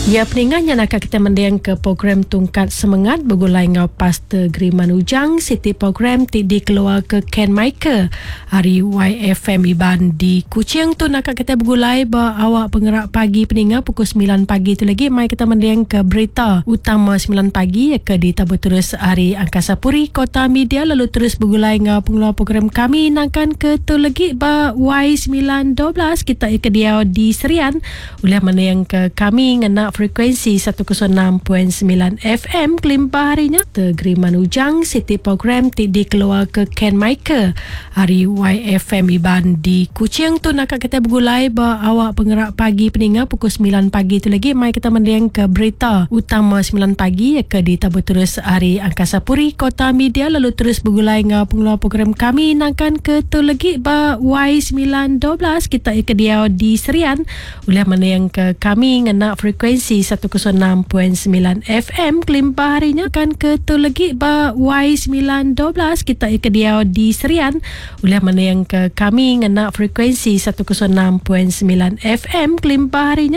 Ya, peninganya nak kita mendiang ke program Tungkat Semangat bergulai ngau Pastor Griman Ujang Siti program di keluar ke Ken Michael hari YFM Iban di Kuching tu nak kita bergulai awak penggerak pagi peninga pukul 9 pagi tu lagi mai kita mendiang ke berita utama 9 pagi ke ditabur terus hari Angkasa Puri Kota Media lalu terus bergulai ngau pengeluar program kami nakan ke tu lagi Y912 kita ke dia di Serian boleh mendiang ke kami ngena frekuensi 106.9 FM kelimpah harinya Tegriman Ujang Siti program di keluar ke Ken Michael hari YFM Iban di Kuching tu nak kita bergulai awak penggerak pagi peninga pukul 9 pagi tu lagi mai kita mendiang ke berita utama 9 pagi ke ditabur terus hari Angkasa Puri Kota Media lalu terus bergulai ngau pengeluar program kami nakan ke tu lagi Y912 kita ke dia di Serian boleh mendiang ke kami ngena frekuensi 106.9 FM kelimpah harinya kan ke tu lagi Y912 kita ke dia di Serian boleh mendiang ke kami ngena frekuensi 106.9 FM kelimpah harinya